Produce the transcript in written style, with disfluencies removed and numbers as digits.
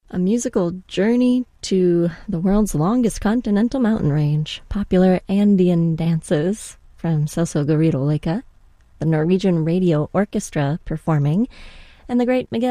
A musical journey to the world's longest continental mountain range, popular Andean dances from Celso Garrido Leica, the Norwegian Radio Orchestra performing, and the great Miguel